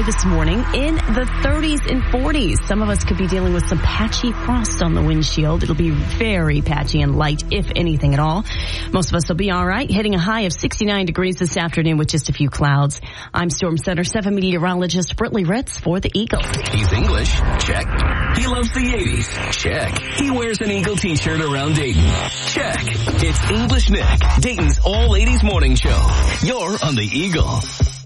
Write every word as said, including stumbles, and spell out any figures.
this morning in the thirties and forties. Some of us could be dealing with some patchy frost on the windshield. It'll be very patchy and light, if anything at all. Most of us will be all right, hitting a high of sixty-nine degrees this afternoon with just a few clouds. I'm Storm Center seven meteorologist Britley Ritz for the Eagle. He's English. Check. He loves the eighties. Check. He wears an Eagle t-shirt around Dayton. Check. It's English Nick, Dayton's all eighties morning show. You're on the Eagle.